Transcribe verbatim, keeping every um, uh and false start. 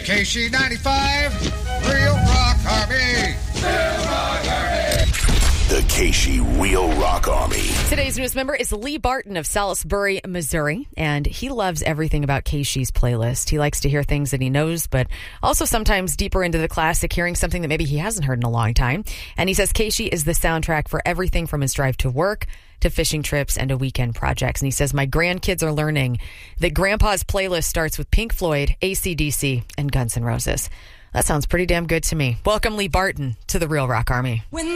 K C ninety-five, Real Rock Army. Real Rock Army. The K C Real Rock Army. Today's newest member is Lee Barton of Salisbury, Missouri, and he loves everything about K C's playlist. He likes to hear things that he knows, but also sometimes deeper into the classic, hearing something that maybe he hasn't heard in a long time. And he says K C is the soundtrack for everything from his drive to work to fishing trips and to weekend projects. And he says, my grandkids are learning that Grandpa's playlist starts with Pink Floyd, A C D C, and Guns N' Roses. That sounds pretty damn good to me. Welcome, Lee Barton, to the Real Rock Army. When